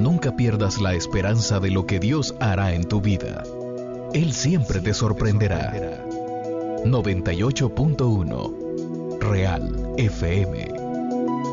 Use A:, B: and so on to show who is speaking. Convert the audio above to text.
A: nunca pierdas la esperanza de lo que Dios hará en tu vida. Él siempre te sorprenderá. 98.1 Real FM.